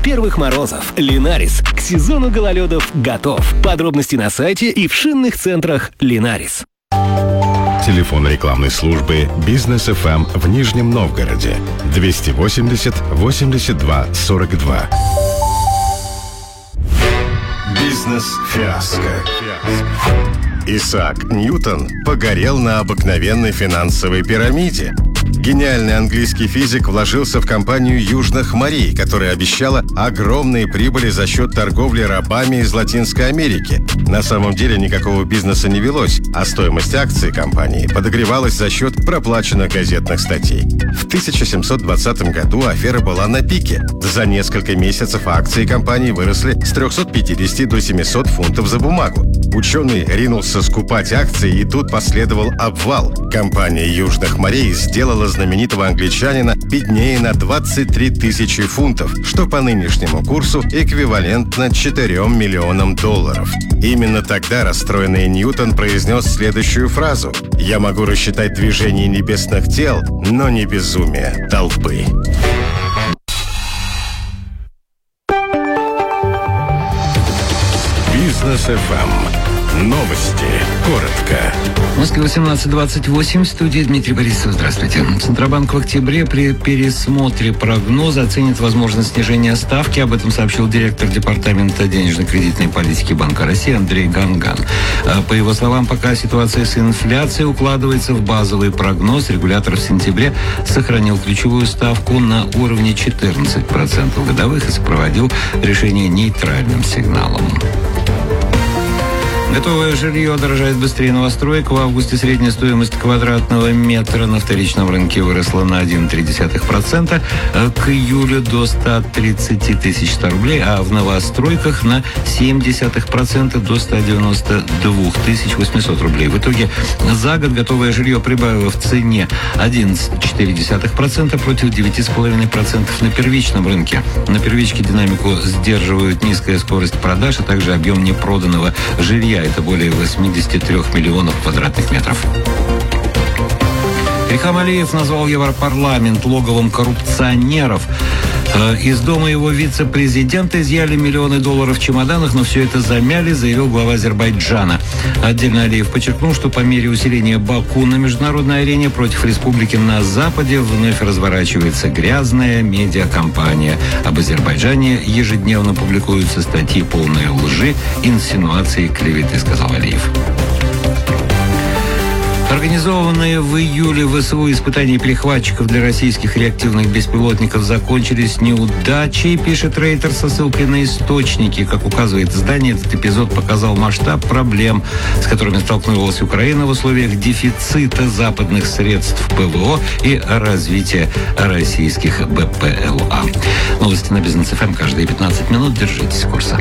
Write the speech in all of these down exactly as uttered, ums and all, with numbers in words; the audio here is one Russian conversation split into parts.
первых морозов. Линарис к сезону гололедов готов. Подробности на сайте и в шинных центрах Линарис. Телефон рекламной службы «Бизнес эф эм» в Нижнем Новгороде двести восемьдесят восемьдесят два сорок два. Бизнес-фиаско. Исаак Ньютон погорел на обыкновенной финансовой пирамиде. Гениальный английский физик вложился в компанию Южных морей, которая обещала огромные прибыли за счет торговли рабами из Латинской Америки. На самом деле никакого бизнеса не велось, а стоимость акций компании подогревалась за счет проплаченных газетных статей. В тысяча семьсот двадцатом году афера была на пике. За несколько месяцев акции компании выросли с трехсот пятидесяти до семисот фунтов за бумагу. Ученый ринулся скупать акции, и тут последовал обвал. Компания Южных морей сделала знаменитого англичанина беднее на двадцать три тысячи фунтов, что по нынешнему курсу эквивалентно четырем миллионам долларов. Именно тогда расстроенный Ньютон произнес следующую фразу: «Я могу рассчитать движение небесных тел, но не безумие толпы». Бизнес эф эм. Новости. Коротко. В Москве восемнадцать двадцать восемь. В студии Дмитрий Борисов. Здравствуйте. Центробанк в октябре при пересмотре прогноза оценит возможность снижения ставки. Об этом сообщил директор Департамента денежно-кредитной политики Банка России Андрей Ганган. По его словам, пока ситуация с инфляцией укладывается в базовый прогноз, регулятор в сентябре сохранил ключевую ставку на уровне четырнадцать процентов годовых и сопроводил решение нейтральным сигналом. Готовое жилье дорожает быстрее новостроек. В августе средняя стоимость квадратного метра на вторичном рынке выросла на один целых три десятых процента, к июлю до ста тридцати тысяч ста рублей, а в новостройках на семь десятых процента до ста девяноста двух тысяч восьмисот рублей. В итоге за год готовое жилье прибавило в цене одиннадцать целых четыре десятых процента против девяти целых пяти десятых процента на первичном рынке. На первичке динамику сдерживают низкая скорость продаж, а также объем непроданного жилья. Это более восьмидесяти трёх миллионов квадратных метров. Ильхам Алиев назвал Европарламент логовом коррупционеров. Из дома его вице-президента изъяли миллионы долларов в чемоданах, но все это замяли, заявил глава Азербайджана. Отдельно Алиев подчеркнул, что по мере усиления Баку на международной арене против республики на Западе вновь разворачивается грязная медиакампания. Об Азербайджане ежедневно публикуются статьи полные лжи, инсинуаций и клеветы, сказал Алиев. Организованные в июле ВСУ испытания перехватчиков для российских реактивных беспилотников закончились неудачей, пишет Рейтер со ссылкой на источники. Как указывает издание, этот эпизод показал масштаб проблем, с которыми столкнулась Украина в условиях дефицита западных средств ПВО и развития российских БПЛА. Новости на Бизнес эф эм каждые пятнадцать минут. Держитесь курса.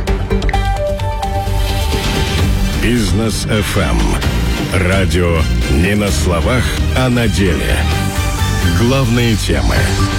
Бизнес эф эм. Радио не на словах, а на деле. Главные темы.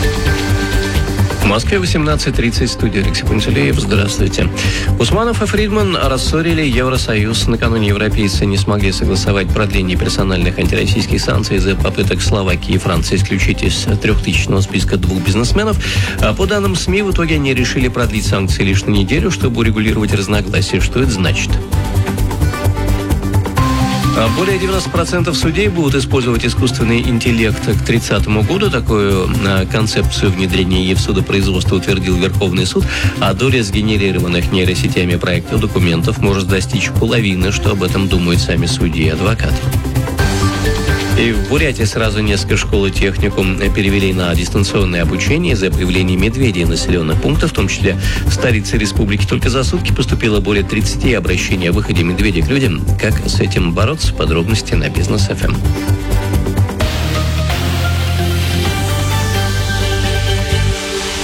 В Москве восемнадцать тридцать. Студия Алексей Пантелеев. Здравствуйте. Усманов и Фридман рассорили Евросоюз. Накануне европейцы не смогли согласовать продление персональных антироссийских санкций из-за попыток Словакии и Франции исключить из трехтысячного списка двух бизнесменов. А по данным СМИ, в итоге они решили продлить санкции лишь на неделю, чтобы урегулировать разногласия. Что это значит? Более девяноста процентов судей будут использовать искусственный интеллект к тридцатому году. Такую а, концепцию внедрения ей в судопроизводство утвердил Верховный суд. А доля сгенерированных нейросетями проектов документов может достичь половины, что об этом думают сами судьи и адвокаты. И в Бурятии сразу несколько школ и техникум перевели на дистанционное обучение из-за появления медведей населенных пунктов, в том числе в столице республики. Только за сутки поступило более тридцати обращений о выходе медведей к людям. Как с этим бороться? Подробности на Бизнес эф эм.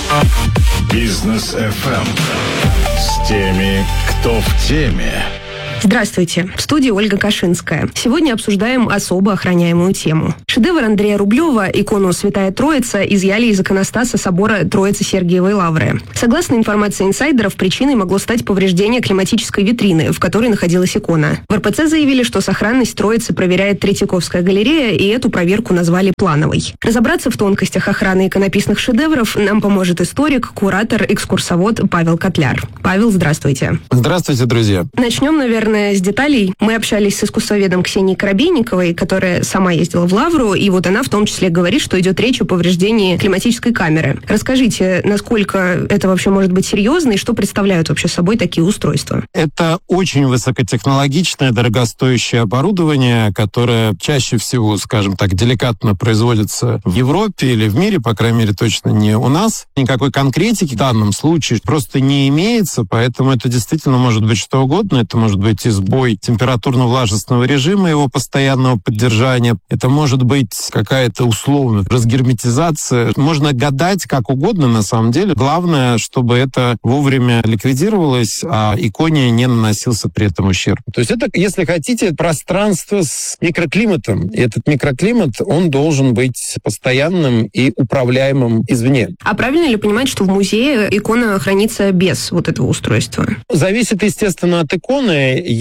Бизнес эф эм. С теми, кто в теме. Здравствуйте. В студии Ольга Кашинская. Сегодня обсуждаем особо охраняемую тему. Шедевр Андрея Рублева, икону «Святая Троица», изъяли из иконостаса собора Троицы Сергиевой Лавры. Согласно информации инсайдеров, причиной могло стать повреждение климатической витрины, в которой находилась икона. В эр пэ цэ заявили, что сохранность Троицы проверяет Третьяковская галерея, и эту проверку назвали плановой. Разобраться в тонкостях охраны иконописных шедевров нам поможет историк, куратор, экскурсовод Павел Котляр. Павел, здравствуйте. Здравствуйте, друзья. Начнем, наверное, с деталей. Мы общались с искусствоведом Ксенией Коробейниковой, которая сама ездила в Лавру, и вот она в том числе говорит, что идет речь о повреждении климатической камеры. Расскажите, насколько это вообще может быть серьезно, и что представляют вообще собой такие устройства? Это очень высокотехнологичное, дорогостоящее оборудование, которое чаще всего, скажем так, деликатно производится в Европе или в мире, по крайней мере, точно не у нас. Никакой конкретики в данном случае просто не имеется, поэтому это действительно может быть что угодно. Это может быть и сбой температурно-влажностного режима, его постоянного поддержания. Это может быть какая-то условная разгерметизация. Можно гадать как угодно на самом деле. Главное, чтобы это вовремя ликвидировалось, а иконе не наносился при этом ущерб. То есть это, если хотите, пространство с микроклиматом. И этот микроклимат, он должен быть постоянным и управляемым извне. А правильно ли понимать, что в музее икона хранится без вот этого устройства? Зависит, естественно, от иконы.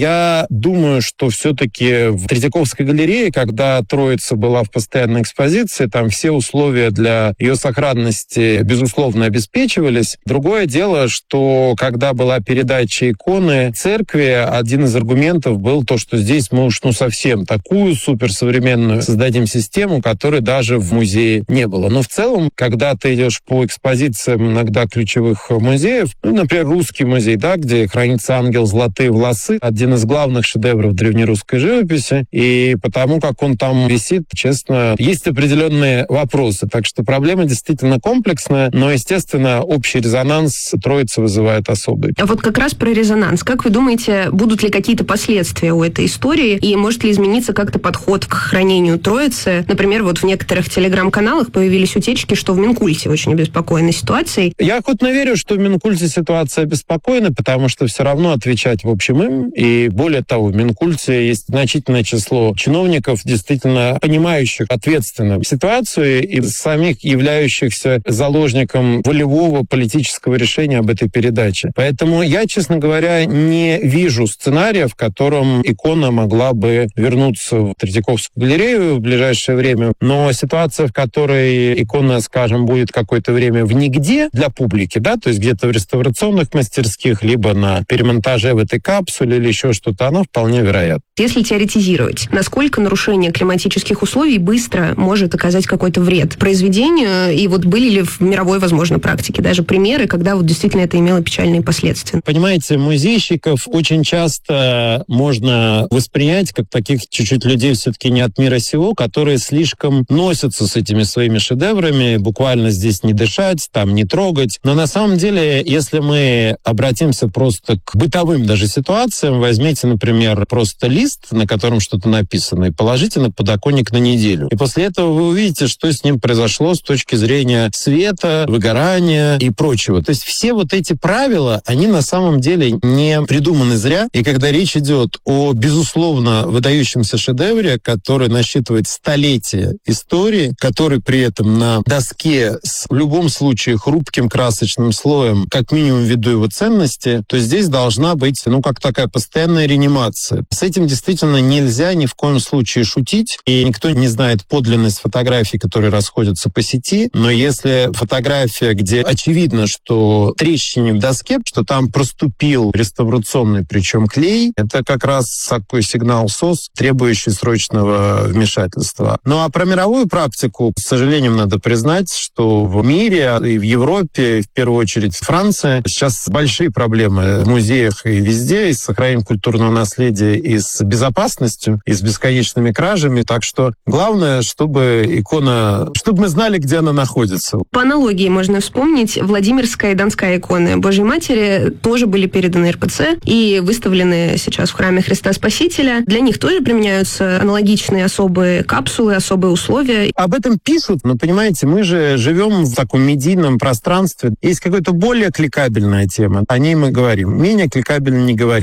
Я думаю, что все-таки в Третьяковской галерее, когда Троица была в постоянной экспозиции, там все условия для ее сохранности, безусловно, обеспечивались. Другое дело, что когда была передача иконы церкви, один из аргументов был то, что здесь мы уж ну совсем такую суперсовременную создадим систему, которой даже в музее не было. Но в целом, когда ты идешь по экспозициям иногда ключевых музеев, ну, например, Русский музей, да, где хранится ангел «Золотые волосы», один из главных шедевров древнерусской живописи, и потому как он там висит, честно, есть определенные вопросы. Так что проблема действительно комплексная, но, естественно, общий резонанс Троицы вызывает особый. А вот как раз про резонанс. Как вы думаете, будут ли какие-то последствия у этой истории, и может ли измениться как-то подход к хранению Троицы? Например, вот в некоторых телеграм-каналах появились утечки, что в Минкульте очень обеспокоены ситуацией. Я охотно верю, что в Минкульте ситуация обеспокоена, потому что все равно отвечать в общем им. И более того, в Минкульте есть значительное число чиновников, действительно понимающих ответственно ситуацию и самих являющихся заложником волевого политического решения об этой передаче. Поэтому я, честно говоря, не вижу сценария, в котором икона могла бы вернуться в Третьяковскую галерею в ближайшее время. Но ситуация, в которой икона, скажем, будет какое-то время в нигде для публики, да, то есть где-то в реставрационных мастерских, либо на перемонтаже в этой капсуле или еще что-то, оно вполне вероятно. Если теоретизировать, насколько нарушение климатических условий быстро может оказать какой-то вред произведению, и вот были ли в мировой, возможно, практике даже примеры, когда вот действительно это имело печальные последствия? Понимаете, музейщиков очень часто можно воспринять как таких чуть-чуть людей все-таки не от мира сего, которые слишком носятся с этими своими шедеврами, буквально здесь не дышать, там не трогать. Но на самом деле, если мы обратимся просто к бытовым даже ситуациям, возьмите, например, просто лист, на котором что-то написано, и положите на подоконник на неделю. И после этого вы увидите, что с ним произошло с точки зрения света, выгорания и прочего. То есть все вот эти правила, они на самом деле не придуманы зря. И когда речь идет о, безусловно, выдающемся шедевре, который насчитывает столетия истории, который при этом на доске с в любом случае хрупким красочным слоем, как минимум ввиду его ценности, то здесь должна быть, ну, как такая постоянная реанимация. С этим действительно нельзя ни в коем случае шутить, и никто не знает подлинность фотографий, которые расходятся по сети, но если фотография, где очевидно, что трещине в доске, что там проступил реставрационный, причем клей, это как раз такой сигнал СОС, требующий срочного вмешательства. Ну а про мировую практику, к сожалению, надо признать, что в мире и в Европе, в первую очередь Франция, сейчас большие проблемы в музеях и везде, и с сохранением культурного наследия, и с безопасностью, и с бесконечными кражами. Так что главное, чтобы икона, чтобы мы знали, где она находится. По аналогии можно вспомнить, Владимирская и Донская иконы Божьей Матери тоже были переданы эр пэ цэ и выставлены сейчас в храме Христа Спасителя. Для них тоже применяются аналогичные особые капсулы, особые условия. Об этом пишут, но, понимаете, мы же живем в таком медийном пространстве. Есть какая-то более кликабельная тема, о ней мы говорим. Менее кликабельно не говорим. Владимир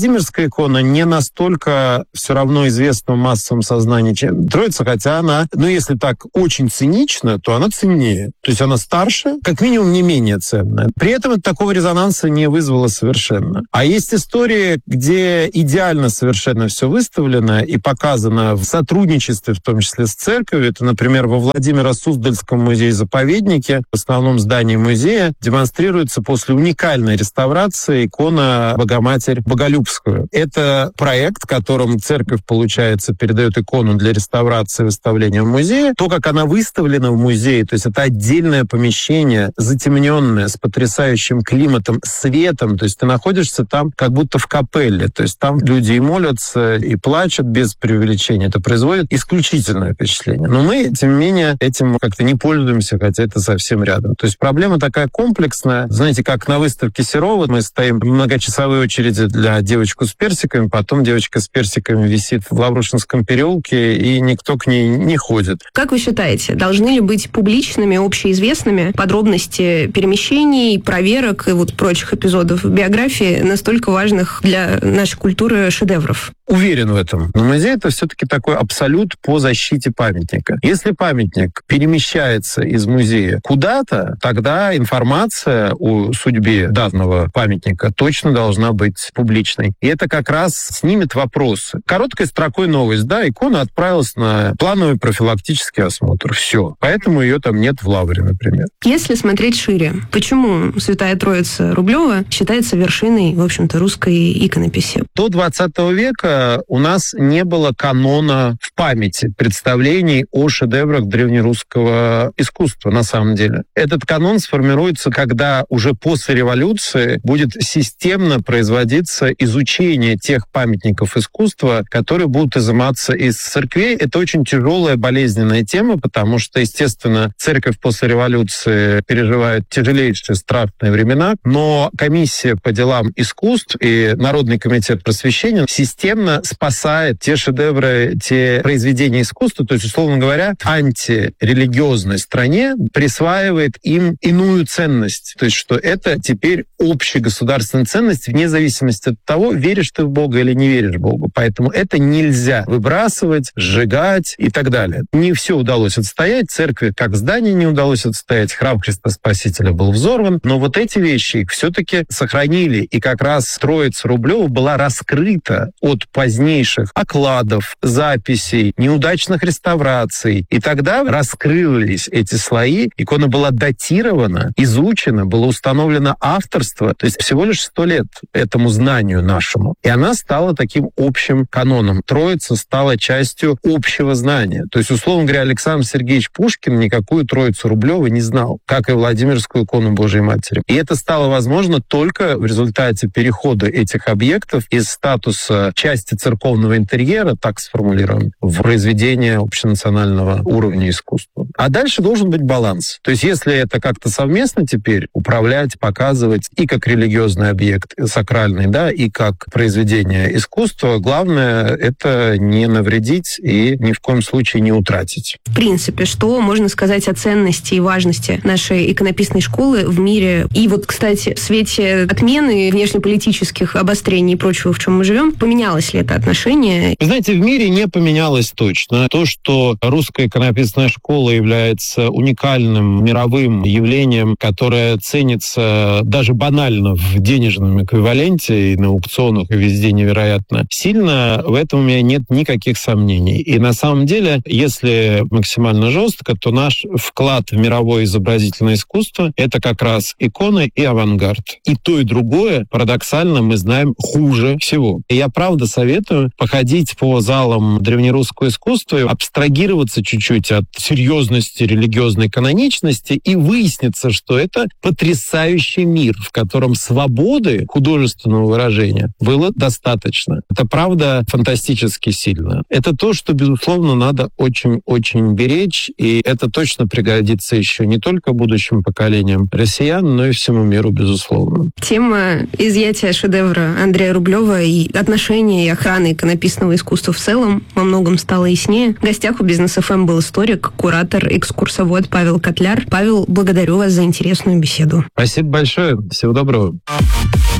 Владимирская икона не настолько все равно известна в массовом сознании, чем Троица, хотя она, ну, если так очень цинично, то она ценнее. То есть она старше, как минимум не менее ценная. При этом это такого резонанса не вызвало совершенно. А есть истории, где идеально совершенно все выставлено и показано в сотрудничестве, в том числе с церковью. Это, например, во Владимиро-Суздальском музее-заповеднике, в основном здании музея, демонстрируется после уникальной реставрации икона Богоматерь Боголюбскую. Это проект, которым церковь, получается, передает икону для реставрации и выставления в музее. То, как она выставлена в музее, то есть это отдельное помещение, затемненное, с потрясающим климатом, светом, то есть ты находишься там как будто в капелле, то есть там люди и молятся, и плачут без преувеличения. Это производит исключительное впечатление. Но мы, тем не менее, этим как-то не пользуемся, хотя это совсем рядом. То есть проблема такая комплексная. Знаете, как на выставке Серова мы стоим в многочасовой очереди для девочку с персиками, потом девочка с персиками висит в Лаврушинском переулке, и никто к ней не ходит. Как вы считаете, должны ли быть публичными, общеизвестными подробности перемещений, проверок и вот прочих эпизодов биографии, настолько важных для нашей культуры шедевров? Уверен в этом. Но музей — это все-таки такой абсолют по защите памятника. Если памятник перемещается из музея куда-то, тогда информация о судьбе данного памятника точно должна быть публичной. И это как раз снимет вопросы. Короткой строкой новость, да, икона отправилась на плановый профилактический осмотр. Все. Поэтому ее там нет в Лавре, например. Если смотреть шире, почему Святая Троица Рублева считается вершиной, в общем-то, русской иконописи? До двадцатого века у нас не было канона в памяти представлений о шедеврах древнерусского искусства, на самом деле. Этот канон сформируется, когда уже после революции будет системно производиться изучение тех памятников искусства, которые будут изыматься из церквей. Это очень тяжелая, болезненная тема, потому что, естественно, церковь после революции переживает тяжелейшие, страшные времена, но комиссия по делам искусств и Народный комитет просвещения системно спасает те шедевры, те произведения искусства, то есть, условно говоря, антирелигиозной стране присваивает им иную ценность. То есть, что это теперь общегосударственная ценность вне зависимости от того, веришь ты в Бога или не веришь в Бога. Поэтому это нельзя выбрасывать, сжигать и так далее. Не все удалось отстоять. Церкви как здание не удалось отстоять. Храм Христа Спасителя был взорван. Но вот эти вещи их все-таки сохранили. И как раз Троица Рублева была раскрыта от позднейших окладов, записей, неудачных реставраций. И тогда раскрылись эти слои. Икона была датирована, изучена, было установлено авторство. То есть всего лишь сто лет этому знанию нашему. И она стала таким общим каноном. Троица стала частью общего знания. То есть, условно говоря, Александр Сергеевич Пушкин никакую Троицу Рублева не знал, как и Владимирскую икону Божией Матери. И это стало возможно только в результате перехода этих объектов из статуса части церковного интерьера, так сформулируем, в произведение общенационального уровня искусства. А дальше должен быть баланс. То есть если это как-то совместно теперь управлять, показывать и как религиозный объект, сакральный, да, и как произведение искусства, главное — это не навредить и ни в коем случае не утратить. В принципе, что можно сказать о ценности и важности нашей иконописной школы в мире? И вот, кстати, в свете отмены внешнеполитических обострений и прочего, в чем мы живем, поменялось ли это отношение? Вы знаете, в мире не поменялось точно. То, что русская иконописная школа является уникальным мировым явлением, которое ценится даже банально в денежном эквиваленте и на аукционах, и везде невероятно сильно, в этом у меня нет никаких сомнений. И на самом деле, если максимально жестко, то наш вклад в мировое изобразительное искусство — это как раз иконы и авангард. И то, и другое, парадоксально, мы знаем хуже всего. И я правда советую походить по залам древнерусского искусства, абстрагироваться чуть-чуть от серьезности религиозной каноничности и выяснится, что это потрясающий мир, в котором свободы художественного выражения было достаточно. Это правда фантастически сильно. Это то, что, безусловно, надо очень-очень беречь, и это точно пригодится еще не только будущим поколениям россиян, но и всему миру, безусловно. Тема изъятия шедевра Андрея Рублева и отношения и охраны иконописного искусства в целом во многом стало яснее. В гостях у Бизнес эф эм был историк, куратор, экскурсовод Павел Котляр. Павел, благодарю вас за интересную беседу. Спасибо большое. Всего доброго.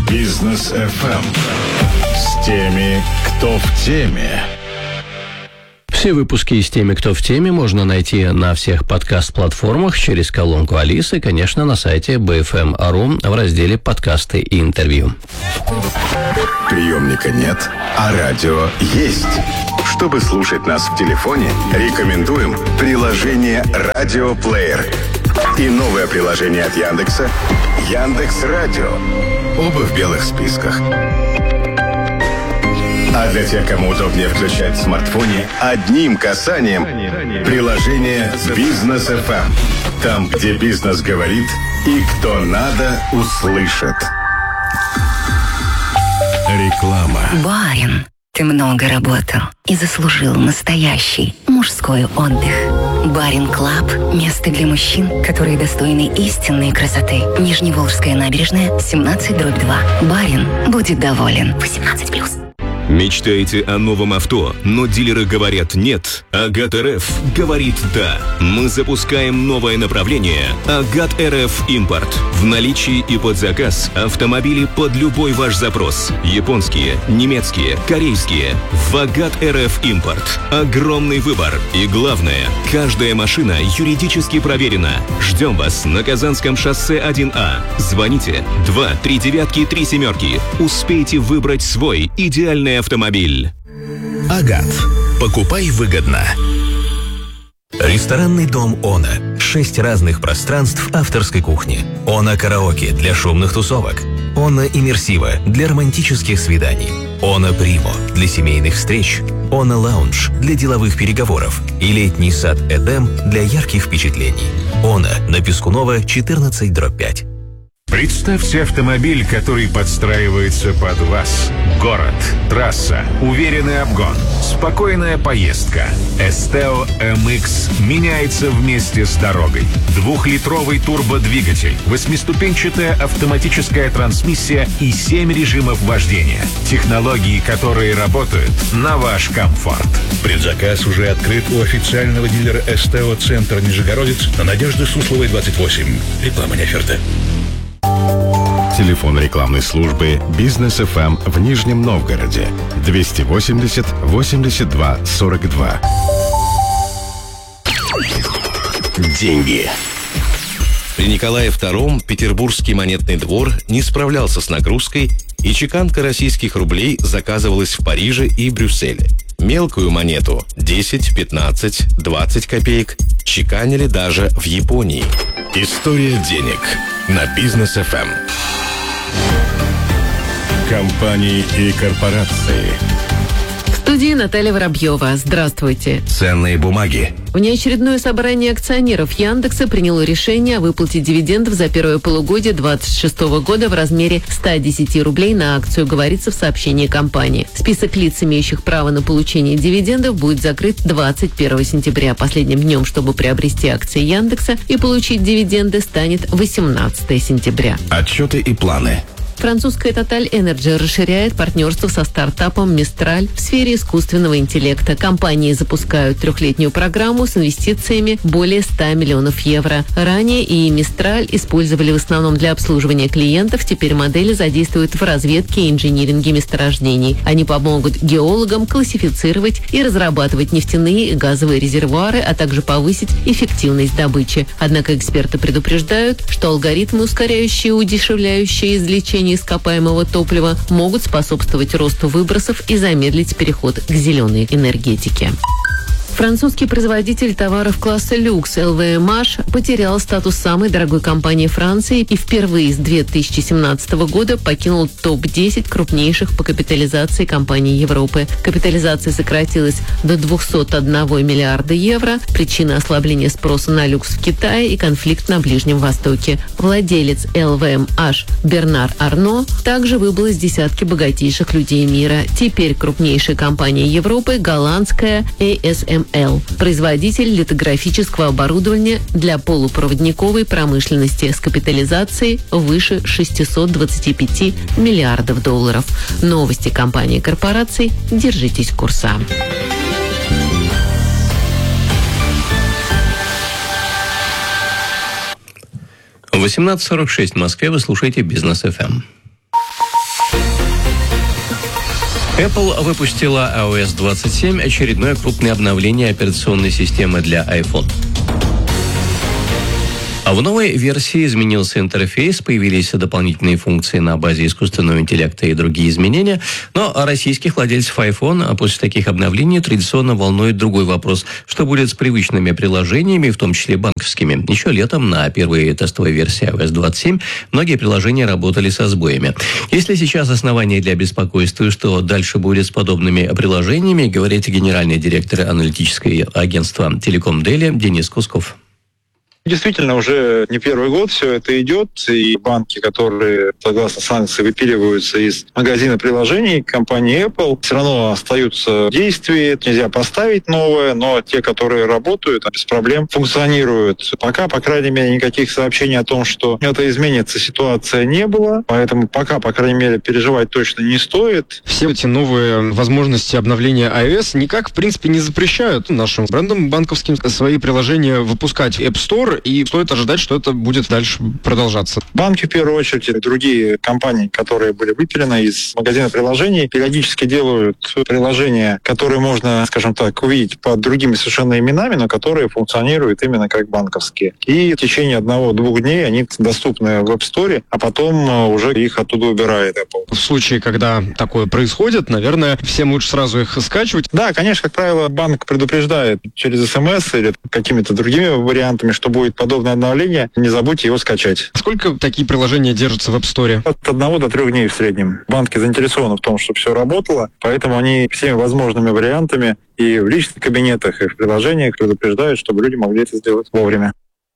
Бизнес эф эм с теми, кто в теме. Все выпуски с теми, кто в теме, можно найти на всех подкаст-платформах через колонку Алисы, конечно, на сайте би эф эм точка ру в разделе «Подкасты и интервью». Приемника нет, а радио есть. Чтобы слушать нас в телефоне, рекомендуем приложение «Радиоплеер» и новое приложение от Яндекса «Яндекс.Радио». Оба в белых списках. А для тех, кому удобнее включать в смартфоне, одним касанием приложение «Бизнес эф эм». Там, где бизнес говорит и кто надо, услышит. Реклама. Барин, ты много работал и заслужил настоящий мужской отдых. Барин Клаб – место для мужчин, которые достойны истинной красоты. Нижневолжская набережная, семнадцать дробь два. Барин будет доволен. восемнадцать плюс. Мечтаете о новом авто, но дилеры говорят нет? АГАТ-РФ говорит да. Мы запускаем новое направление АГАТ-РФ Импорт. В наличии и под заказ автомобили под любой ваш запрос. Японские, немецкие, корейские. В АГАТ-РФ Импорт. Огромный выбор. И главное, каждая машина юридически проверена. Ждем вас на Казанском шоссе один А. Звоните два три девятки три семерки. Успейте выбрать свой идеальный автомобиль. Агат. Покупай выгодно. Ресторанный дом «Она». Шесть разных пространств авторской кухни. «Она караоке» для шумных тусовок. «Она иммерсива» для романтических свиданий. «Она Примо» для семейных встреч. «Она лаунж» для деловых переговоров. И летний сад «Эдем» для ярких впечатлений. «Она» на Пескунова, четырнадцать дробь пять. Представьте автомобиль, который подстраивается под вас. Город, трасса, уверенный обгон, спокойная поездка. Esteo эм икс меняется вместе с дорогой. Двухлитровый турбодвигатель, восьмиступенчатая автоматическая трансмиссия и семь режимов вождения. Технологии, которые работают на ваш комфорт. Предзаказ уже открыт у официального дилера Esteo Центр Нижегородец на Надежды Сусловой, двадцать восемь. Реклама не оферта. Телефон рекламной службы «Бизнес эф эм» в Нижнем Новгороде двести восемьдесят восемьдесят два сорок два. Деньги. При Николае втором Петербургский монетный двор не справлялся с нагрузкой, и чеканка российских рублей заказывалась в Париже и Брюсселе. Мелкую монету десять, пятнадцать, двадцать копеек чеканили даже в Японии. История денег на Бизнес эф эм. Компании и корпорации. В студии Наталья Воробьева. Здравствуйте. Ценные бумаги. Внеочередное собрание акционеров Яндекса приняло решение о выплате дивидендов за первое полугодие две тысячи двадцать шестого года в размере ста десяти рублей на акцию, говорится в сообщении компании. Список лиц, имеющих право на получение дивидендов, будет закрыт двадцать первого сентября. Последним днем, чтобы приобрести акции Яндекса и получить дивиденды, станет восемнадцатого сентября. Отчеты и планы. Французская Total Energy расширяет партнерство со стартапом Mistral в сфере искусственного интеллекта. Компании запускают трехлетнюю программу с инвестициями более ста миллионов евро. Ранее и Mistral использовали в основном для обслуживания клиентов. Теперь модели задействуют в разведке и инжиниринге месторождений. Они помогут геологам классифицировать и разрабатывать нефтяные и газовые резервуары, а также повысить эффективность добычи. Однако эксперты предупреждают, что алгоритмы, ускоряющие и удешевляющие извлечение ископаемого топлива, могут способствовать росту выбросов и замедлить переход к зеленой энергетике. Французский производитель товаров класса люкс эл ви эм эйч потерял статус самой дорогой компании Франции и впервые с две тысячи семнадцатого года покинул топ десять крупнейших по капитализации компаний Европы. Капитализация сократилась до двухсот одного миллиарда евро. Причина — ослабления спроса на люкс в Китае и конфликт на Ближнем Востоке. Владелец эл ви эм эйч Бернар Арно также выбыл из десятки богатейших людей мира. Теперь крупнейшая компания Европы — голландская эй эс эм эл, производитель литографического оборудования для полупроводниковой промышленности с капитализацией выше шестисот двадцати пяти миллиардов долларов. Новости компании и корпораций. Держитесь курса. восемнадцать сорок шесть в Москве. Вы слушаете Бизнес эф эм. Apple выпустила ай о эс двадцать семь, очередное крупное обновление операционной системы для iPhone. А в новой версии изменился интерфейс, появились дополнительные функции на базе искусственного интеллекта и другие изменения. Но российских владельцев iPhone после таких обновлений традиционно волнует другой вопрос. Что будет с привычными приложениями, в том числе банковскими? Еще летом на первой тестовой версии ай о эс двадцать семь многие приложения работали со сбоями. Есть ли сейчас основания для беспокойства, что дальше будет с подобными приложениями, говорит генеральный директор аналитического агентства Telecom Daily Денис Кусков. Действительно, уже не первый год все это идет, и банки, которые, согласно санкции, выпиливаются из магазина приложений компании Apple, все равно остаются в действии, нельзя поставить новое, но те, которые работают, без проблем функционируют. Пока, по крайней мере, никаких сообщений о том, что это изменится, ситуация не было, поэтому пока, по крайней мере, переживать точно не стоит. Все эти новые возможности обновления iOS никак, в принципе, не запрещают нашим брендам банковским свои приложения выпускать в App Store, и стоит ожидать, что это будет дальше продолжаться. Банки, в первую очередь, и другие компании, которые были выпилены из магазина приложений, периодически делают приложения, которые можно, скажем так, увидеть под другими совершенно именами, но которые функционируют именно как банковские. И в течение одного-двух дней они доступны в App Store, а потом уже их оттуда убирает Apple. В случае, когда такое происходит, наверное, всем лучше сразу их скачивать. Да, конечно, как правило, банк предупреждает через смс или какими-то другими вариантами, что будет подобное обновление, не забудьте его скачать. Сколько такие приложения держатся в App Store? От одного до трех дней в среднем. Банки заинтересованы в том, чтобы все работало, поэтому они всеми возможными вариантами и в личных кабинетах, и в приложениях предупреждают, чтобы люди могли это сделать вовремя.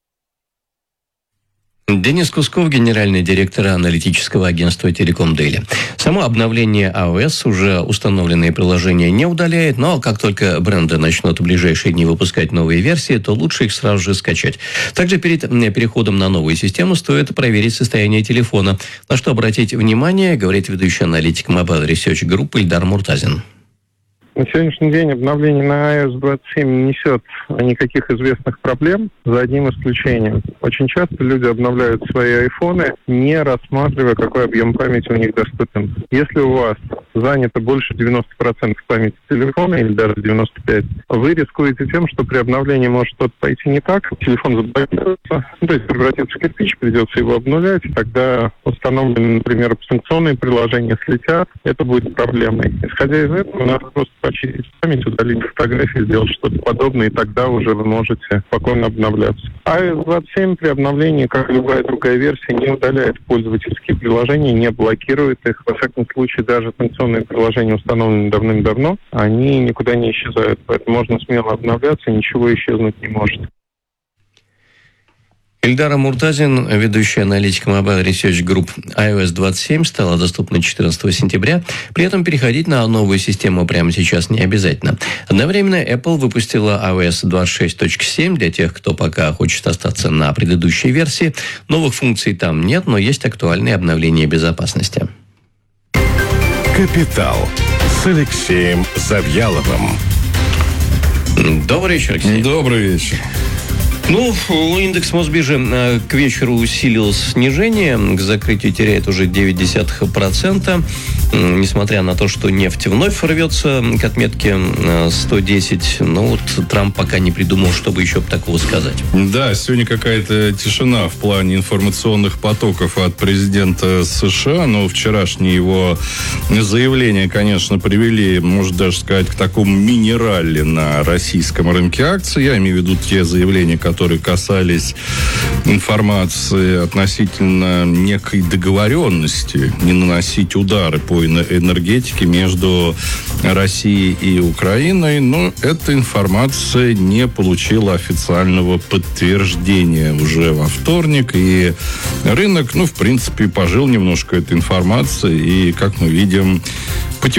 Денис Кусков, генеральный директор аналитического агентства Telecom Daily. Само обновление iOS уже установленные приложения не удаляет, но как только бренды начнут в ближайшие дни выпускать новые версии, то лучше их сразу же скачать. Также перед переходом на новую систему стоит проверить состояние телефона. На что обратить внимание, говорит ведущий аналитик Mobile Research Group Ильдар Муртазин. На сегодняшний день обновление на ай о эс двадцать семь не несет никаких известных проблем, за одним исключением. Очень часто люди обновляют свои айфоны, не рассматривая, какой объем памяти у них доступен. Если у вас занято больше девяносто процентов памяти телефона, или даже девяносто пять процентов, вы рискуете тем, что при обновлении может что-то пойти не так, телефон заблокируется, ну, то есть превратится в кирпич, придется его обнулять, и тогда установленные, например, санкционные приложения слетят, это будет проблемой. Исходя из этого, надо просто почистить память, удалить фотографии, сделать что-то подобное, и тогда уже вы можете спокойно обновляться. ай о эс двадцать семь при обновлении, как и любая другая версия, не удаляет пользовательские приложения, не блокирует их. Во всяком случае, даже санкционные приложения, установленные давным-давно, они никуда не исчезают. Поэтому можно смело обновляться, ничего исчезнуть не может. Ильдар Муртазин, ведущий аналитик Mobile Research Group. ай о эс двадцать семь стала доступна четырнадцатого сентября. При этом переходить на новую систему прямо сейчас не обязательно. Одновременно Apple выпустила ай о эс двадцать шесть точка семь для тех, кто пока хочет остаться на предыдущей версии. Новых функций там нет, но есть актуальные обновления безопасности. «Капитал» с Алексеем Завьяловым. Добрый вечер, Алексей. Добрый вечер. Ну, индекс Мосбиржи к вечеру усилил снижение, к закрытию теряет уже девять десятых процента, несмотря на то, что нефть вновь рвется к отметке сто десять, но вот Трамп пока не придумал, чтобы еще такого сказать. Да, сегодня какая-то тишина в плане информационных потоков от президента США, но вчерашние его заявления, конечно, привели, можно даже сказать, к такому мини-ралли на российском рынке акций. Я имею в виду те заявления, которые которые касались информации относительно некой договоренности не наносить удары по энергетике между Россией и Украиной, но эта информация не получила официального подтверждения уже во вторник, и рынок, ну, в принципе, пожил немножко этой информацией, и, как мы видим,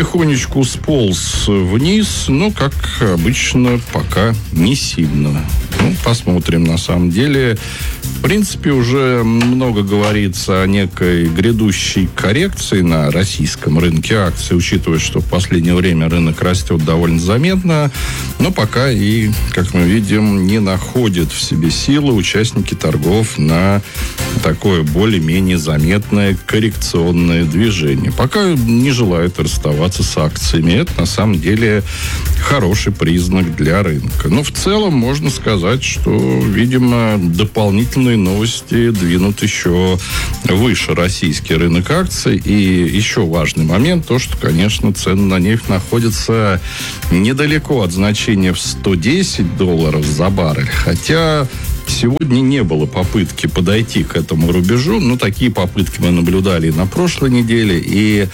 потихонечку сполз вниз, но, как обычно, пока не сильно. Ну, посмотрим, на самом деле. В принципе, уже много говорится о некой грядущей коррекции на российском рынке акций, учитывая, что в последнее время рынок растет довольно заметно, но пока и, как мы видим, не находят в себе силы участники торгов на такое более-менее заметное коррекционное движение. Пока не желают расставаться с акциями. Это, на самом деле, хороший признак для рынка. Но в целом можно сказать, что, видимо, дополнительные новости двинут еще выше российский рынок акций. И еще важный момент, то, что, конечно, цены на нефть находятся недалеко от значения в сто десять долларов за баррель. Хотя сегодня не было попытки подойти к этому рубежу, но такие попытки мы наблюдали и на прошлой неделе, и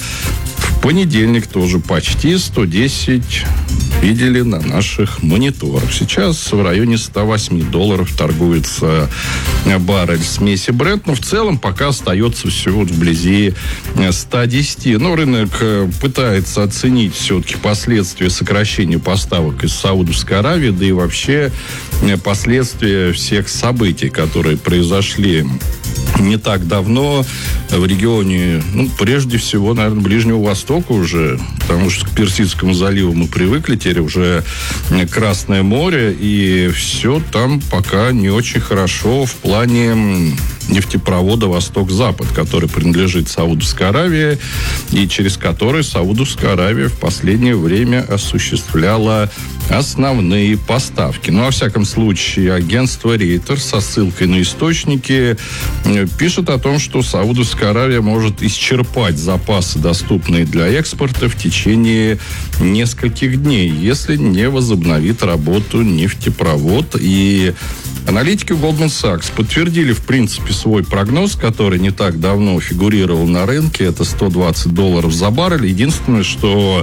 в понедельник тоже почти сто десять видели на наших мониторах. Сейчас в районе сто восемь долларов торгуется баррель смеси Brent, но в целом пока остается все вот вблизи ста десяти. Но рынок пытается оценить все-таки последствия сокращения поставок из Саудовской Аравии, да и вообще последствия всех событий, которые произошли не так давно в регионе, ну, прежде всего, наверное, Ближнего Востока уже, потому что к Персидскому заливу мы привыкли, теперь уже Красное море, и все там пока не очень хорошо в плане нефтепровода «Восток-Запад», который принадлежит Саудовской Аравии, и через который Саудовская Аравия в последнее время осуществляла основные поставки. Ну, во всяком случае, агентство Рейтер со ссылкой на источники пишет о том, что Саудовская Аравия может исчерпать запасы, доступные для экспорта, в течение нескольких дней, если не возобновит работу нефтепровод. И аналитики Goldman Sachs подтвердили, в принципе, свой прогноз, который не так давно фигурировал на рынке. Это сто двадцать долларов за баррель. Единственное, что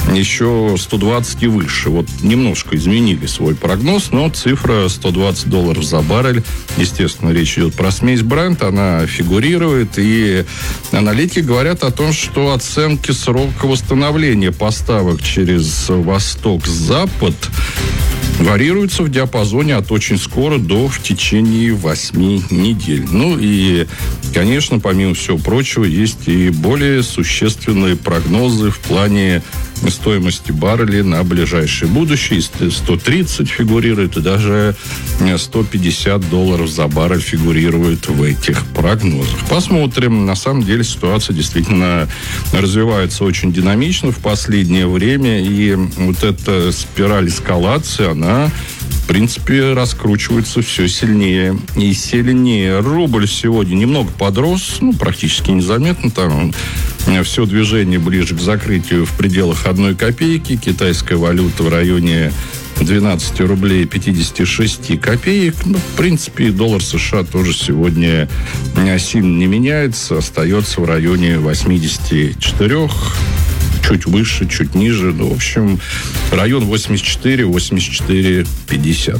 еще сто двадцать и выше. Вот немножко изменили свой прогноз, но цифра сто двадцать долларов за баррель, естественно, речь идет про смесь Brent, она фигурирует. И аналитики говорят о том, что оценки срока восстановления поставок через Восток-Запад варьируются в диапазоне от очень скоро до в течение восьми недель. Ну и, конечно, помимо всего прочего, есть и более существенные прогнозы в плане стоимости барреля на ближайшее будущее. сто тридцать фигурирует, и даже сто пятьдесят долларов за баррель фигурирует в этих прогнозах. Посмотрим. На самом деле ситуация действительно развивается очень динамично в последнее время, и вот эта спираль эскалации, она в принципе, раскручивается все сильнее и сильнее. Рубль сегодня немного подрос, ну, практически незаметно. Там все движение ближе к закрытию в пределах одной копейки. Китайская валюта в районе двенадцать рублей пятьдесят шесть копеек. Ну, в принципе, доллар США тоже сегодня сильно не меняется. Остается в районе восемьдесят четыре. Чуть выше, чуть ниже. Ну, в общем, район восемьдесят четыре, восемьдесят четыре пятьдесят.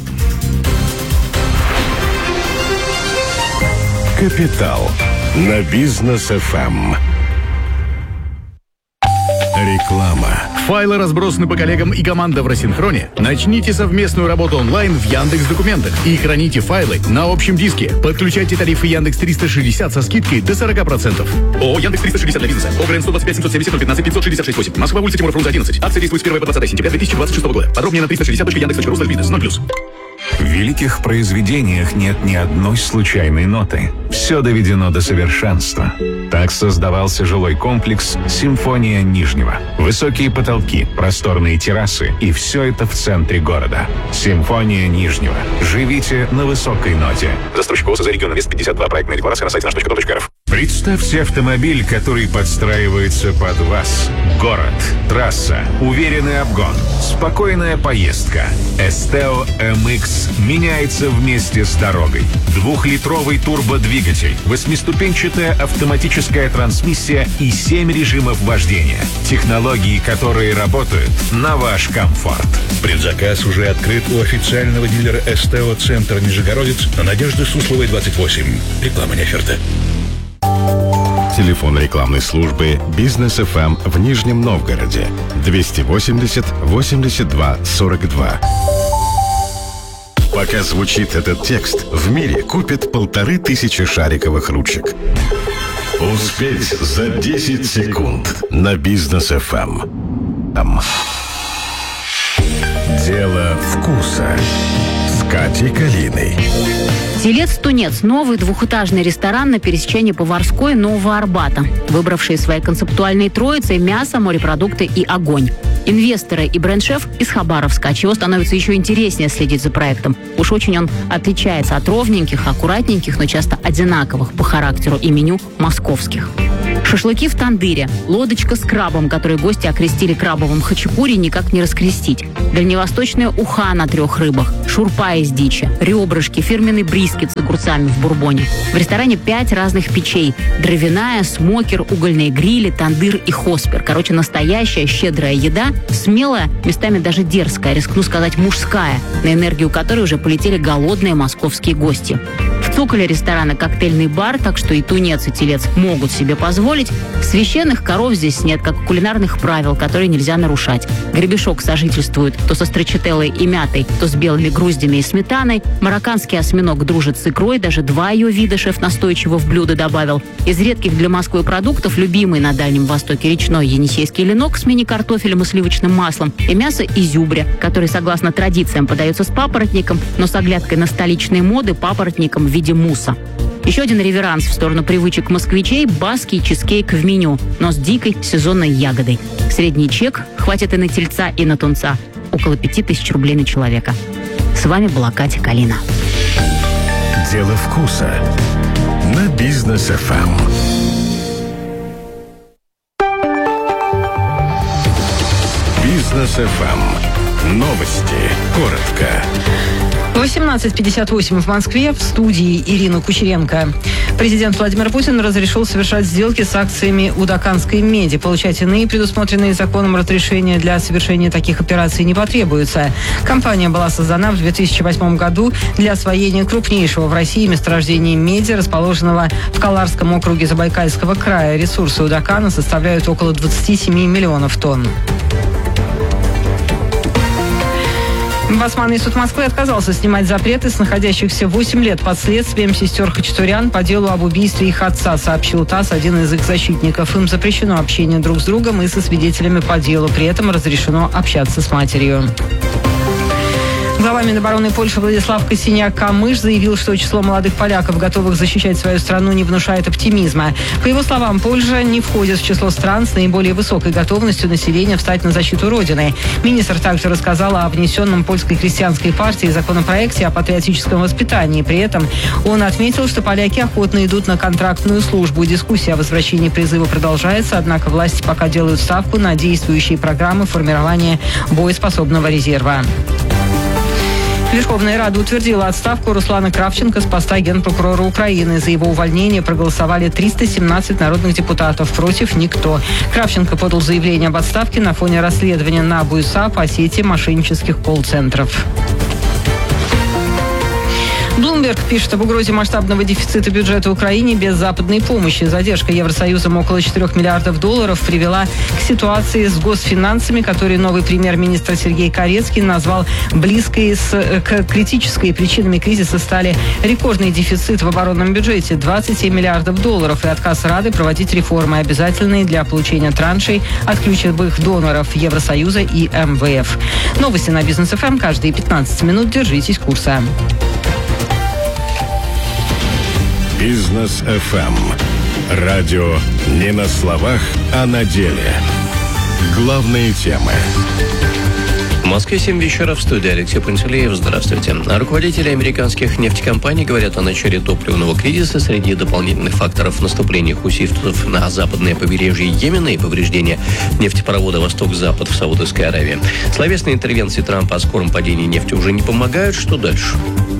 Капитал на Бизнес эф эм. Реклама. Файлы разбросаны по коллегам и командам в рассинхроне. Начните совместную работу онлайн в Яндекс.Документах и храните файлы на общем диске. Подключайте тарифы Яндекс триста шестьдесят со скидкой до сорок процентов. ООО Яндекс триста шестьдесят для бизнеса. ОГРН сто двадцать пять семьсот семьдесят ноль пятнадцать пятьсот шестьдесят шесть восемь. Москва, улица Тимура Фрунзе одиннадцать. Акция действует с первого по двадцатое сентября две тысячи двадцать шестого года. Подробнее на триста шестьдесят точка яндекс точка ру слэш бизнес. ноль плюс. В великих произведениях нет ни одной случайной ноты. Все доведено до совершенства. Так создавался жилой комплекс «Симфония Нижнего». Высокие потолки, просторные террасы, и все это в центре города. «Симфония Нижнего». Живите на высокой ноте. Застройщик ОСЗ «Регион Инвест пятьдесят два». Проектная декларация на сайте наш точка ком точка эр эф. Представьте автомобиль, который подстраивается под вас. Город, трасса, уверенный обгон, спокойная поездка. Esteo эм икс меняется вместе с дорогой. Двухлитровый турбодвигатель, восьмиступенчатая автоматическая трансмиссия и семь режимов вождения. Технологии, которые работают на ваш комфорт. Предзаказ уже открыт у официального дилера Esteo Центр Нижегородец на Надежды Сусловой, двадцать восемь. Реклама не оферта. Телефон рекламной службы «Бизнес эф эм» в Нижнем Новгороде двести восемьдесят восемьдесят два сорок два. Пока звучит этот текст, в мире купят полторы тысячи шариковых ручек. Успеть за десять секунд на Бизнес эф эм. Там. Дело вкуса с Катей Калиной. «Телец-тунец» – новый двухэтажный ресторан на пересечении Поварской и Нового Арбата, выбравший своей концептуальной троицей мясо, морепродукты и огонь. Инвесторы и бренд-шеф из Хабаровска, чего становится еще интереснее следить за проектом. Уж очень он отличается от ровненьких, аккуратненьких, но часто одинаковых по характеру и меню московских. Шашлыки в тандыре, лодочка с крабом, который гости окрестили крабовым хачапури, никак не раскрестить. Дальневосточная уха на трех рыбах, шурпа из дичи, ребрышки, фирменный брискет с огурцами в бурбоне. В ресторане пять разных печей. Дровяная, смокер, угольные грили, тандыр и хоспер. Короче, настоящая щедрая еда, смелая, местами даже дерзкая, рискну сказать мужская, на энергию которой уже полетели голодные московские гости. В цоколе ресторана коктейльный бар, так что и тунец, и телец могут себе позволить. Священных коров здесь нет, как кулинарных правил, которые нельзя нарушать. Гребешок сожительствует то со строчителлой и мятой, то с белыми груздями и сметаной. Марокканский осьминог дружит с икрой, даже два ее вида шеф настойчиво в блюдо добавил. Из редких для Москвы продуктов любимый на Дальнем Востоке речной енисейский ленок с мини-картофелем и сливочным маслом и мясо изюбря, который, согласно традициям, подается с папоротником, но с оглядкой на столичные моды папоротником в виде мусса. Еще один реверанс в сторону привычек москвичей – баский чизкейк в меню, но с дикой сезонной ягодой. Средний чек хватит и на тельца, и на тунца. Около пяти тысяч рублей на человека. С вами была Катя Калина. Дело вкуса на Бизнес эф эм. Бизнес эф эм. Новости. Коротко. восемнадцать пятьдесят восемь в Москве. В студии Ирина Кучеренко. Президент Владимир Путин разрешил совершать сделки с акциями Удаканской меди. Получать иные предусмотренные законом разрешения для совершения таких операций не потребуется. Компания была создана в две тысячи восьмом году для освоения крупнейшего в России месторождения меди, расположенного в Каларском округе Забайкальского края. Ресурсы Удакана составляют около двадцати семи миллионов тонн. Басманный суд Москвы отказался снимать запреты с находящихся восемь лет под следствием сестер Хачатурян по делу об убийстве их отца, сообщил ТАСС, один из их защитников. Им запрещено общение друг с другом и со свидетелями по делу. При этом разрешено общаться с матерью. Глава Минобороны Польши Владислав Косиняк-Камыш заявил, что число молодых поляков, готовых защищать свою страну, не внушает оптимизма. По его словам, Польша не входит в число стран с наиболее высокой готовностью населения встать на защиту Родины. Министр также рассказал о внесенном польской крестьянской партией законопроекте о патриотическом воспитании. При этом он отметил, что поляки охотно идут на контрактную службу. Дискуссия о возвращении призыва продолжается, однако власти пока делают ставку на действующие программы формирования боеспособного резерва. Верховная Рада утвердила отставку Руслана Кравченко с поста генпрокурора Украины. За его увольнение проголосовали триста семнадцать народных депутатов, против никто. Кравченко подал заявление об отставке на фоне расследования на БУСАП о сети мошеннических колл-центров. Bloomberg пишет об угрозе масштабного дефицита бюджета Украине без западной помощи. Задержка Евросоюзом около четырёх миллиардов долларов привела к ситуации с госфинансами, которые новый премьер-министр Сергей Карецкий назвал близкой с, к критической. Причинами кризиса стали рекордный дефицит в оборонном бюджете – двадцать семь миллиардов долларов и отказ Рады проводить реформы, обязательные для получения траншей от ключевых доноров Евросоюза и эм вэ эф. Новости на Бизнес эф эм каждые пятнадцать минут. Держитесь курса. Бизнес эф эм. Радио не на словах, а на деле. Главные темы. В Москве семь вечера, в студии Алексей Пантелеев. Здравствуйте. Руководители американских нефтекомпаний говорят о начале топливного кризиса. Среди дополнительных факторов наступления хуситов на западное побережье Йемена и повреждения нефтепровода «Восток-Запад» в Саудовской Аравии. Словесные интервенции Трампа о скором падении нефти уже не помогают. Что дальше?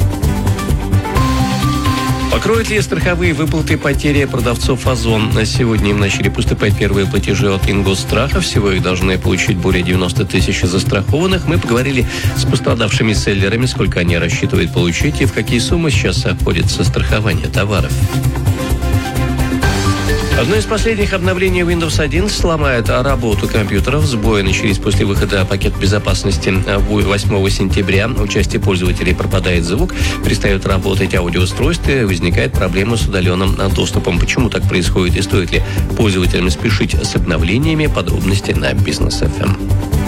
Покроют ли страховые выплаты потери продавцов Озон? На сегодня им начали поступать первые платежи от Ингосстрахов. Всего их должны получить более девяносто тысяч застрахованных. Мы поговорили с пострадавшими селлерами, сколько они рассчитывают получить и в какие суммы сейчас обходится страхование товаров. Одно из последних обновлений Windows одиннадцать сломает работу компьютеров. Сбои начались после выхода пакета безопасности восьмого сентября. У части пользователей пропадает звук, перестают работать аудиоустройства, возникает проблема с удаленным доступом. Почему так происходит и стоит ли пользователям спешить с обновлениями? Подробности на Бизнес эф эм.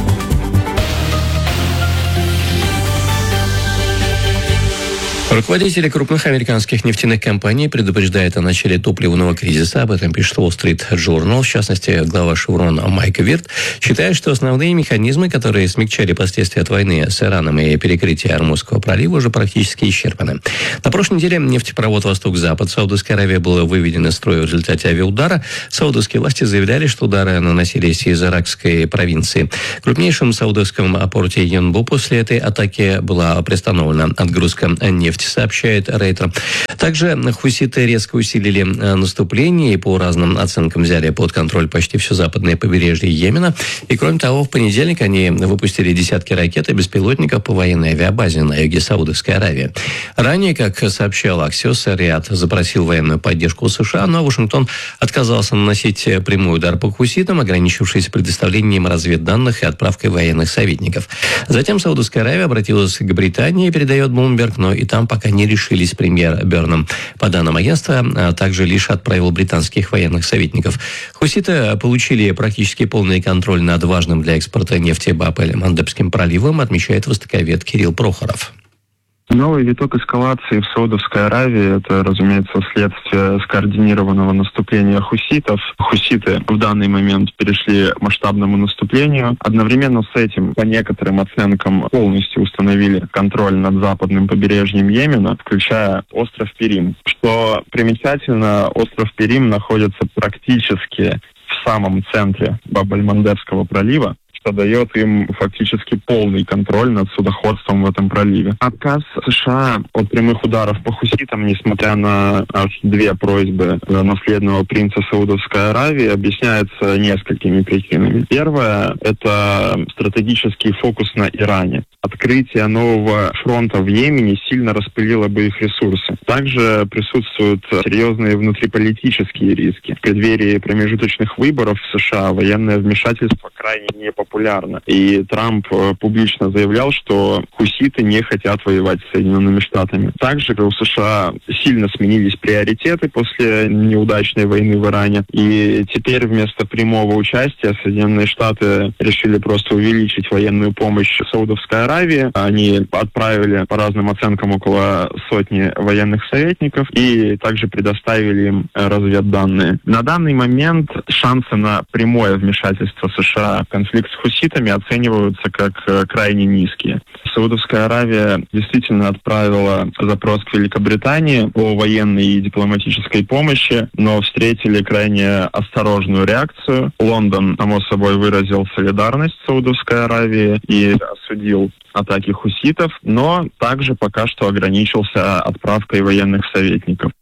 Руководители крупных американских нефтяных компаний предупреждают о начале топливного кризиса. Об этом пишет Wall Street Journal. В частности, глава Chevron Майк Вирт считает, что основные механизмы, которые смягчали последствия от войны с Ираном и перекрытия Ормузского пролива, уже практически исчерпаны. На прошлой неделе нефтепровод «Восток-Запад» Саудовской Аравии был выведен из строя в результате авиаудара. Саудовские власти заявляли, что удары наносились из иракской провинции. В крупнейшем саудовском порте Янбу после этой атаки была приостановлена отгрузка нефти, сообщает Рейтер. Также хуситы резко усилили наступление и по разным оценкам взяли под контроль почти все западное побережье Йемена. И кроме того, в понедельник они выпустили десятки ракет и беспилотников по военной авиабазе на юге Саудовской Аравии. Ранее, как сообщал Аксиос, Риад запросил военную поддержку у США, но Вашингтон отказался наносить прямой удар по хуситам, ограничившись предоставлением разведданных и отправкой военных советников. Затем Саудовская Аравия обратилась к Британии, передает Bloomberg, но и там пока не решились премьер Берном. По данным агентства, а также лишь отправил британских военных советников. Хуситы получили практически полный контроль над важным для экспорта нефти Баб-эль-Мандебским проливом, отмечает востоковед Кирилл Прохоров. Новый виток эскалации в Саудовской Аравии – это, разумеется, следствие скоординированного наступления хуситов. Хуситы в данный момент перешли к масштабному наступлению. Одновременно с этим, по некоторым оценкам, полностью установили контроль над западным побережьем Йемена, включая остров Перим. Что примечательно, остров Перим находится практически в самом центре Баб-эль-Мандебского пролива, что дает им фактически полный контроль над судоходством в этом проливе. Отказ США от прямых ударов по хуситам, несмотря на аж две просьбы наследного принца Саудовской Аравии, объясняется несколькими причинами. Первое – это стратегический фокус на Иране. Открытие нового фронта в Йемене сильно распылило бы их ресурсы. Также присутствуют серьезные внутриполитические риски. В преддверии промежуточных выборов в США военное вмешательство крайне непопулярно. И Трамп публично заявлял, что хуситы не хотят воевать с Соединенными Штатами. Также у США сильно сменились приоритеты после неудачной войны в Иране. И теперь вместо прямого участия Соединенные Штаты решили просто увеличить военную помощь Саудовской Аравии. Они отправили, по разным оценкам, около сотни военных советников и также предоставили им разведданные. На данный момент шансы на прямое вмешательство США в конфликт с хуситами оцениваются как крайне низкие. Саудовская Аравия действительно отправила запрос к Великобритании по военной и дипломатической помощи, но встретили крайне осторожную реакцию. Лондон, само собой, выразил солидарность Саудовской Аравии и осудил атаки хуситов, но также пока что ограничился отправкой военных советников.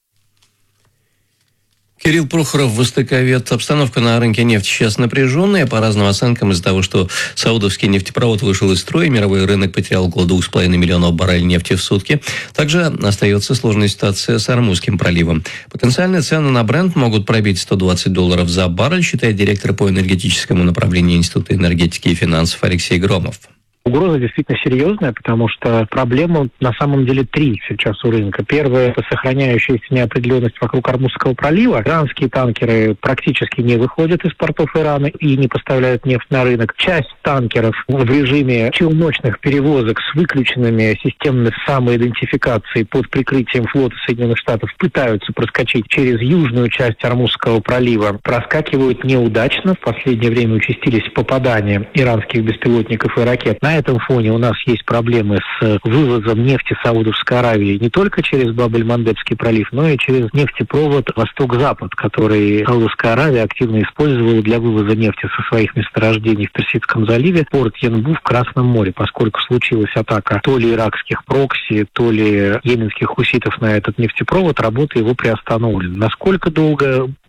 Кирилл Прохоров, востоковед. Обстановка на рынке нефти сейчас напряженная. По разным оценкам, из-за того, что саудовский нефтепровод вышел из строя, мировой рынок потерял около двух с половиной миллионов баррелей нефти в сутки. Также остается сложная ситуация с Ормузским проливом. Потенциальные цены на Брент могут пробить сто двадцать долларов за баррель, считает директор по энергетическому направлению Института энергетики и финансов Алексей Громов. Угроза действительно серьезная, потому что проблема на самом деле три сейчас у рынка. Первое – это сохраняющаяся неопределенность вокруг Ормузского пролива. Иранские танкеры практически не выходят из портов Ирана и не поставляют нефть на рынок. Часть танкеров в режиме челночных перевозок с выключенными системами самоидентификации под прикрытием флота Соединенных Штатов пытаются проскочить через южную часть Ормузского пролива. Проскакивают неудачно. В последнее время участились попадания иранских беспилотников и ракет. На этом фоне у нас есть проблемы с вывозом нефти Саудовской Аравии не только через Баб-эль-Мандебский пролив, но и через нефтепровод Восток-Запад, который Саудовская Аравия активно использовала для вывоза нефти со своих месторождений в Персидском заливе, порт Янбу в Красном море, поскольку случилась атака то ли иракских прокси, то ли йеменских хуситов на этот нефтепровод, работа его приостановлена. Насколько долго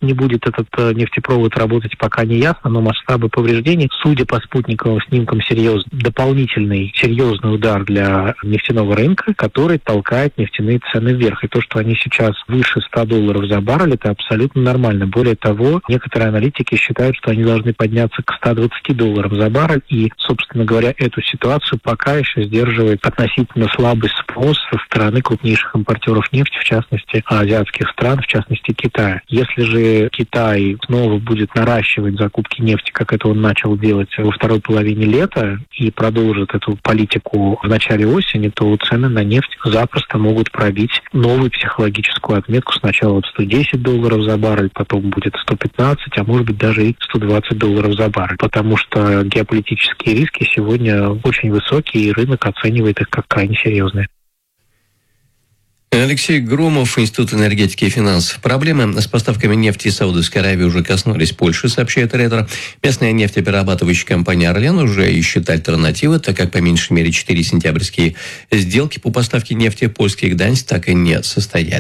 не будет этот нефтепровод работать, пока не ясно, но масштабы повреждений, судя по спутниковым снимкам, серьезный, дополнительный серьезный удар для нефтяного рынка, который толкает нефтяные цены вверх. И то, что они сейчас выше ста долларов за баррель, это абсолютно нормально. Более того, некоторые аналитики считают, что они должны подняться к ста двадцати долларам за баррель. И, собственно говоря, эту ситуацию пока еще сдерживает относительно слабый спрос со стороны крупнейших импортеров нефти, в частности, азиатских стран, в частности, Китая. Если же Китай снова будет наращивать закупки нефти, как это он начал делать во второй половине лета, и продолжит эту политику в начале осени, то цены на нефть запросто могут пробить новую психологическую отметку. Сначала вот сто десять долларов за баррель, потом будет сто пятнадцать, а может быть даже и сто двадцать долларов за баррель. Потому что геополитические риски сегодня очень высокие, и рынок оценивает их как крайне серьезные. Алексей Громов, Институт энергетики и финансов. Проблемы с поставками нефти из Саудовской Аравии уже коснулись Польши, сообщает Ретро. Местная нефтеперерабатывающая компания «Орлен» уже ищет альтернативы, так как по меньшей мере четыре сентябрьские сделки по поставке нефти в польский Гданьск так и не состоялись.